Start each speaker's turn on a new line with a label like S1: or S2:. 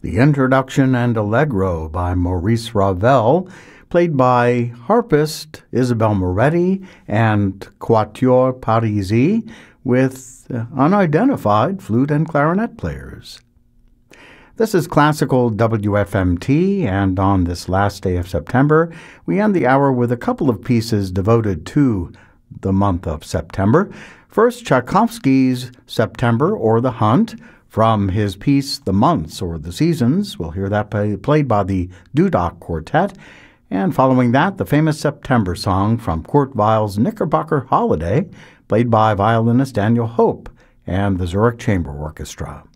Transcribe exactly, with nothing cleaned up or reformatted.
S1: the Introduction and Allegro by Maurice Ravel, played by harpist Isabelle Moretti and Quatuor Parisi with unidentified flute and clarinet players. This is Classical W F M T, and on this last day of September, we end the hour with a couple of pieces devoted to the month of September. First, Tchaikovsky's September or The Hunt, from his piece The Months or the Seasons. We'll hear that play, played by the Dudok Quartet. And following that, the famous September song from Kurt Weill's Knickerbocker Holiday, played by violinist Daniel Hope and the Zurich Chamber Orchestra.